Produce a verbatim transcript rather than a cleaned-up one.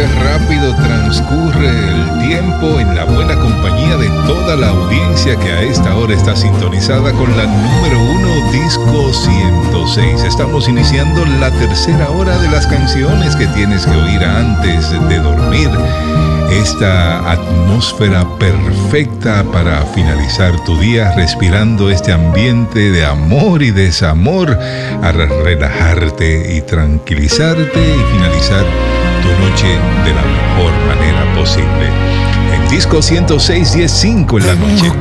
qué rápido transcurre el tiempo en la buena compañía de toda la audiencia que a esta hora está sintonizada con la número uno Disco ciento seis. Estamos iniciando la tercera hora de las canciones que tienes que oír antes de dormir. Esta atmósfera perfecta para finalizar tu día respirando este ambiente de amor y desamor, a relajarte y tranquilizarte y finalizar tu noche de la mejor manera posible. En Disco ciento seis, diez cinco en la noche. Tengo